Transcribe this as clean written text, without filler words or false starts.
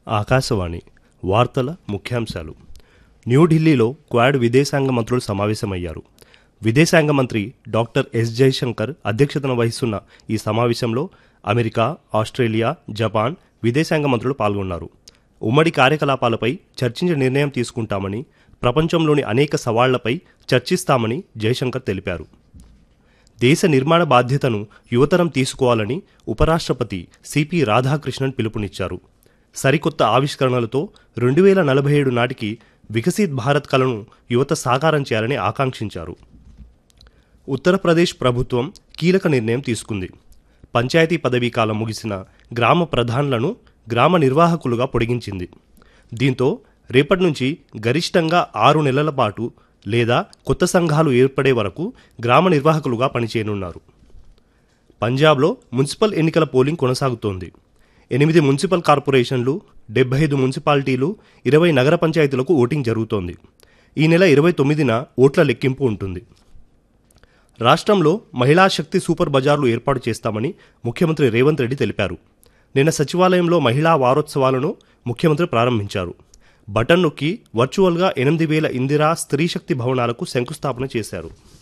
ఆకాశవాణి వార్తల ముఖ్యాంశాలు. న్యూఢిల్లీలో క్వాడ్ విదేశాంగ మంత్రులు సమావేశమయ్యారు. విదేశాంగ మంత్రి డాక్టర్ ఎస్ జయశంకర్ అధ్యక్షతన వహిస్తున్న ఈ సమావేశంలో అమెరికా, ఆస్ట్రేలియా, జపాన్ విదేశాంగ మంత్రులు పాల్గొన్నారు. ఉమ్మడి కార్యకలాపాలపై చర్చించి నిర్ణయం తీసుకుంటామని, ప్రపంచంలోని అనేక సవాళ్లపై చర్చిస్తామని జయశంకర్ తెలిపారు. దేశ నిర్మాణ బాధ్యతను యువతరం తీసుకోవాలని ఉపరాష్ట్రపతి సిపి రాధాకృష్ణన్ పిలుపునిచ్చారు. సరికొత్త ఆవిష్కరణలతో 2047 నాటికి వికసిత్ భారత్ కలను యువత సాకారం చేయాలని ఆకాంక్షించారు. ఉత్తరప్రదేశ్ ప్రభుత్వం కీలక నిర్ణయం తీసుకుంది. పంచాయతీ పదవీ కాలం ముగిసిన గ్రామ ప్రధాన్లను గ్రామ నిర్వాహకులుగా పొడిగించింది. దీంతో రేపటి నుంచి గరిష్టంగా 6 నెలల పాటు లేదా కొత్త సంఘాలు ఏర్పడే వరకు గ్రామ నిర్వాహకులుగా పనిచేయనున్నారు. పంజాబ్లో మున్సిపల్ ఎన్నికల పోలింగ్ కొనసాగుతోంది. 8 మున్సిపల్ కార్పొరేషన్లు, 75 మున్సిపాలిటీలు, 20 నగర పంచాయతీలకు ఓటింగ్ జరుగుతోంది. ఈ నెల 29న ఓట్ల లెక్కింపు ఉంటుంది. రాష్ట్రంలో మహిళా శక్తి సూపర్ బజార్లు ఏర్పాటు చేస్తామని ముఖ్యమంత్రి రేవంత్ రెడ్డి తెలిపారు. నిన్న సచివాలయంలో మహిళా వారోత్సవాలను ముఖ్యమంత్రి ప్రారంభించారు. బటన్ నొక్కి వర్చువల్గా 8,000 ఇందిరా స్త్రీ శక్తి భవనాలకు శంకుస్థాపన చేశారు.